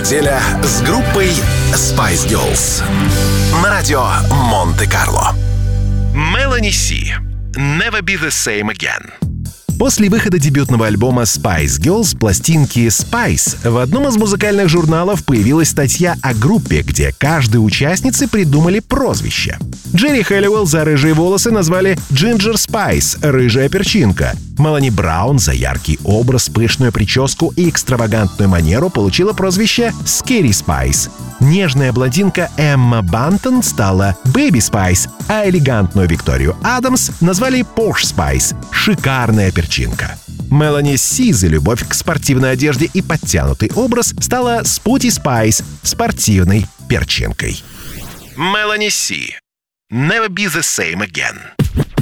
неделя с группой Spice Girls на радио Монте-Карло. Мелани Си. Never Be The Same Again. После выхода дебютного альбома Spice Girls, пластинки Spice, в одном из музыкальных журналов появилась статья о группе, где каждой участнице придумали прозвище. Джерри Хэллиуэлл за рыжие волосы назвали Ginger Spice — рыжая перчинка. Мелани Браун за яркий образ, пышную прическу и экстравагантную манеру получила прозвище Scary Spice. Нежная блондинка Эмма Бантон стала Baby Spice, а элегантную Викторию Адамс назвали Posh Spice — шикарная перчинка. Мелани Си за любовь к спортивной одежде и подтянутый образ стала Spooty Spice — спортивной перчинкой. Мелани Си. Never Be The Same Again.